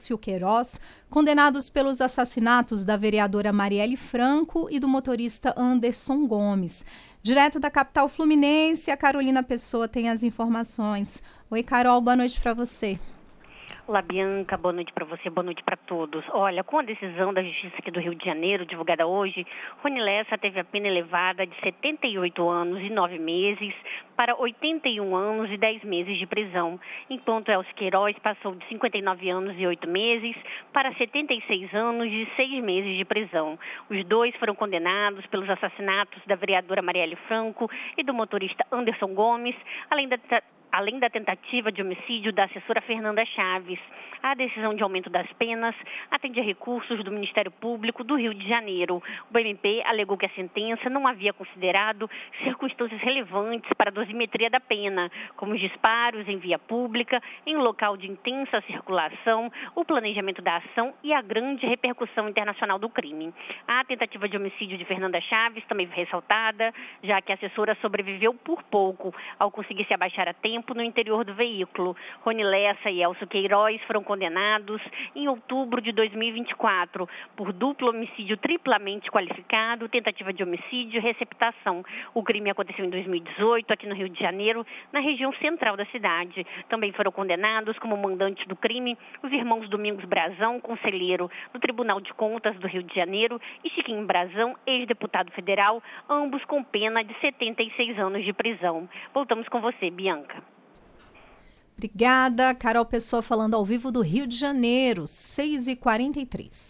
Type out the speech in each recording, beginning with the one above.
Elcio Queiroz, condenados pelos assassinatos da vereadora Marielle Franco e do motorista Anderson Gomes. Direto da capital fluminense, a Carolina Pessoa tem as informações. Oi, Carol, boa noite para você. Olá, Bianca, boa noite para você, boa noite para todos. Olha, com a decisão da Justiça aqui do Rio de Janeiro, divulgada hoje, Rony Lessa teve a pena elevada de 78 anos e 9 meses para 81 anos e 10 meses de prisão, enquanto Elcio Queiroz passou de 59 anos e 8 meses para 76 anos e 6 meses de prisão. Os dois foram condenados pelos assassinatos da vereadora Marielle Franco e do motorista Anderson Gomes, além da tentativa de homicídio da assessora Fernanda Chaves. A decisão de aumento das penas atende a recursos do Ministério Público do Rio de Janeiro. O MP alegou que a sentença não havia considerado circunstâncias relevantes para a dosimetria da pena, como os disparos em via pública, em local de intensa circulação, o planejamento da ação e a grande repercussão internacional do crime. A tentativa de homicídio de Fernanda Chaves também foi ressaltada, já que a assessora sobreviveu por pouco ao conseguir se abaixar a tempo no interior do veículo. Rony Lessa e Elcio Queiroz foram condenados em outubro de 2024 por duplo homicídio triplamente qualificado, tentativa de homicídio e receptação. O crime aconteceu em 2018 aqui no Rio de Janeiro, na região central da cidade. Também foram condenados como mandantes do crime os irmãos Domingos Brazão, conselheiro do Tribunal de Contas do Rio de Janeiro, e Chiquinho Brazão, ex-deputado federal, ambos com pena de 76 anos de prisão. Voltamos com você, Bianca. Obrigada, Carol Pessoa falando ao vivo do Rio de Janeiro, 6h43.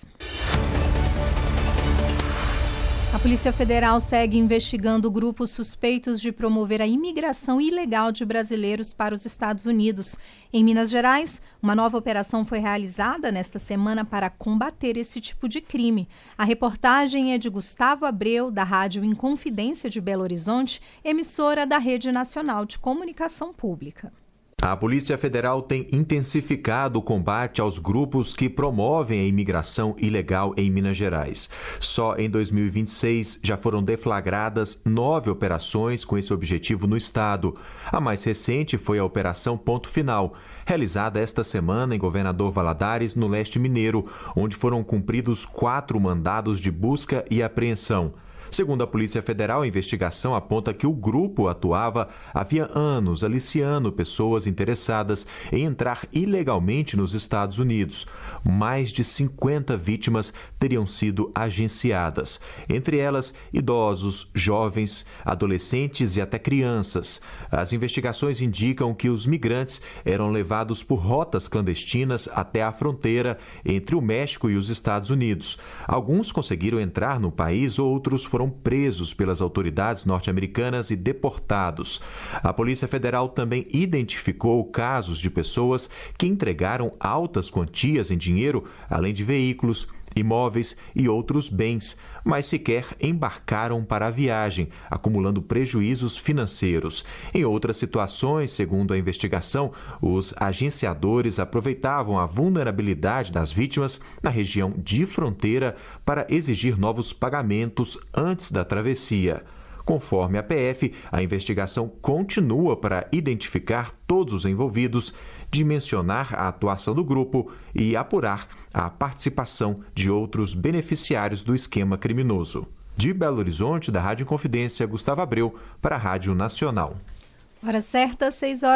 A Polícia Federal segue investigando grupos suspeitos de promover a imigração ilegal de brasileiros para os Estados Unidos. Em Minas Gerais, uma nova operação foi realizada nesta semana para combater esse tipo de crime. A reportagem é de Gustavo Abreu, da Rádio Inconfidência de Belo Horizonte, emissora da Rede Nacional de Comunicação Pública. A Polícia Federal tem intensificado o combate aos grupos que promovem a imigração ilegal em Minas Gerais. Só em 2026 já foram deflagradas 9 operações com esse objetivo no estado. A mais recente foi a Operação Ponto Final, realizada esta semana em Governador Valadares, no leste mineiro, onde foram cumpridos 4 mandados de busca e apreensão. Segundo a Polícia Federal, a investigação aponta que o grupo atuava havia anos aliciando pessoas interessadas em entrar ilegalmente nos Estados Unidos. Mais de 50 vítimas teriam sido agenciadas, entre elas idosos, jovens, adolescentes e até crianças. As investigações indicam que os migrantes eram levados por rotas clandestinas até a fronteira entre o México e os Estados Unidos. Alguns conseguiram entrar no país, outros foram presos pelas autoridades norte-americanas e deportados. A Polícia Federal também identificou casos de pessoas que entregaram altas quantias em dinheiro, além de veículos, imóveis e outros bens, mas sequer embarcaram para a viagem, acumulando prejuízos financeiros. Em outras situações, segundo a investigação, os agenciadores aproveitavam a vulnerabilidade das vítimas na região de fronteira para exigir novos pagamentos antes da travessia. Conforme a PF, a investigação continua para identificar todos os envolvidos, dimensionar a atuação do grupo e apurar a participação de outros beneficiários do esquema criminoso. De Belo Horizonte, da Rádio Inconfidência, Gustavo Abreu, para a Rádio Nacional. Hora certa,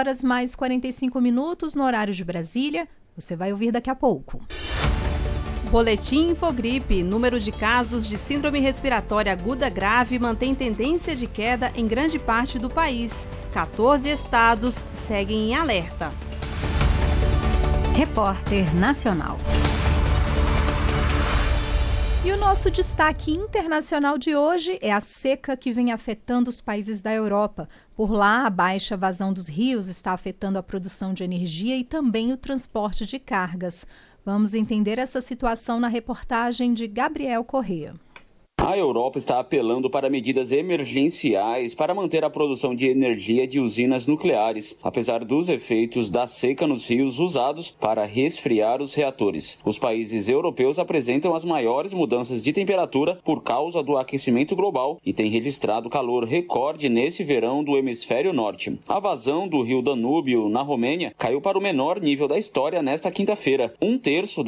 6h mais 45 no horário de Brasília. Você vai ouvir daqui a pouco. Boletim Infogripe. Número de casos de síndrome respiratória aguda grave mantém tendência de queda em grande parte do país. 14 estados seguem em alerta. Repórter Nacional. E o nosso destaque internacional de hoje é a seca que vem afetando os países da Europa. Por lá, a baixa vazão dos rios está afetando a produção de energia e também o transporte de cargas. Vamos entender essa situação na reportagem de Gabriel Corrêa. A Europa está apelando para medidas emergenciais para manter a produção de energia de usinas nucleares, apesar dos efeitos da seca nos rios usados para resfriar os reatores. Os países europeus apresentam as maiores mudanças de temperatura por causa do aquecimento global e têm registrado calor recorde nesse verão do hemisfério norte. A vazão do rio Danúbio, na Romênia, caiu para o menor nível da história nesta quinta-feira. Um terço